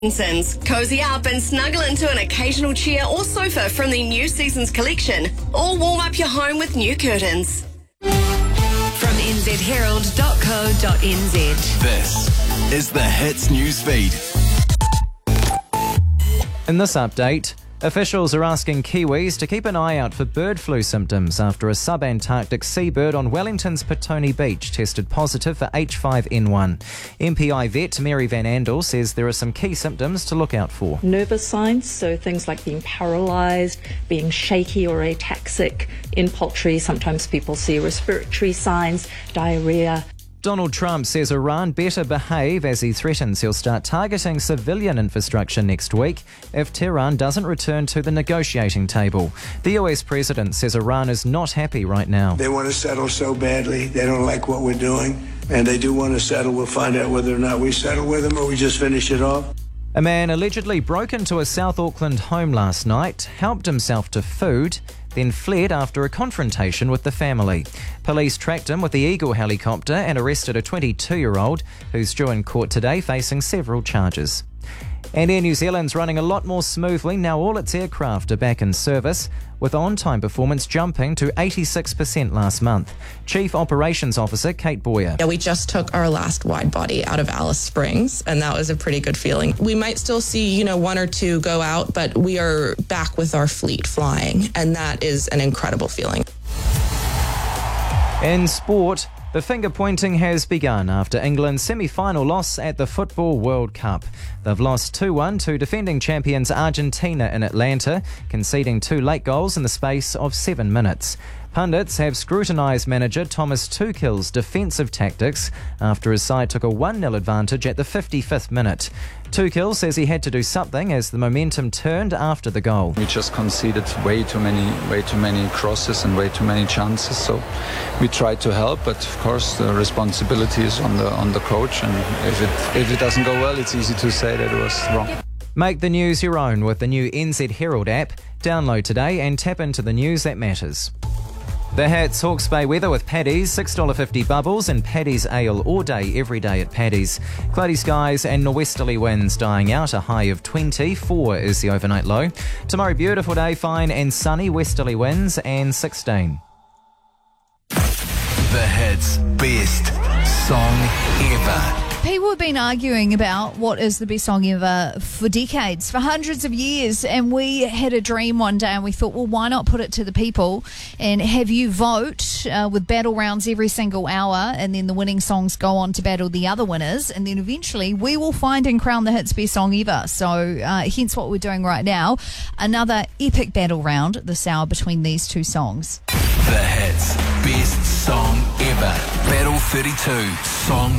Robinsons. Cozy up and snuggle into an occasional chair or sofa from the new season's collection. Or warm up your home with new curtains. From nzherald.co.nz. This is the Hits News Feed. In this update, officials are asking Kiwis to keep an eye out for bird flu symptoms after a sub-Antarctic seabird on Wellington's Petone Beach tested positive for H5N1. MPI vet Mary Van Andel says there are some key symptoms to look out for. Nervous signs, so things like being paralysed, being shaky or ataxic. In poultry, sometimes people see respiratory signs, diarrhoea. Donald Trump says Iran better behave as he threatens he'll start targeting civilian infrastructure next week if Tehran doesn't return to the negotiating table. The US president says Iran is not happy right now. They want to settle so badly. They don't like what we're doing, and they do want to settle. We'll find out whether or not we settle with them or we just finish it off. A man allegedly broke into a South Auckland home last night, helped himself to food, then fled after a confrontation with the family. Police tracked him with the Eagle helicopter and arrested a 22-year-old who's due in court today facing several charges. And Air New Zealand's running a lot more smoothly now all its aircraft are back in service, with on-time performance jumping to 86% last month. Chief Operations Officer Kate Boyer. Yeah, we just took our last wide body out of Alice Springs, and that was a pretty good feeling. We might still see, one or two go out, but we are back with our fleet flying, and that is an incredible feeling. In sport, the finger-pointing has begun after England's semi-final loss at the Football World Cup. They've lost 2-1 to defending champions Argentina in Atlanta, conceding 2 late goals in the space of 7 minutes. Pundits have scrutinised manager Thomas Tuchel's defensive tactics after his side took a 1-0 advantage at the 55th minute. Tuchel says he had to do something as the momentum turned after the goal. We just conceded way too many crosses and way too many chances. So we tried to help, but of course the responsibility is on the coach. And if it doesn't go well, it's easy to say that it was wrong. Make the news your own with the new NZ Herald app. Download today and tap into the news that matters. The Hits Hawke's Bay weather with Paddy's, $6.50 bubbles and Paddy's ale all day, every day at Paddy's. Cloudy skies and norwesterly winds dying out, a high of 24 is the overnight low. Tomorrow, beautiful day, fine and sunny, westerly winds and 16. The Hits Best Song Ever. People have been arguing about what is the best song ever for decades, for hundreds of years, and we had a dream one day and we thought, well, why not put it to the people and have you vote with battle rounds every single hour, and then the winning songs go on to battle the other winners, and then eventually we will find and crown the Hits Best Song Ever. So hence what we're doing right now, another epic battle round this hour between these two songs. The Hits Best Song Ever. Battle 32, Song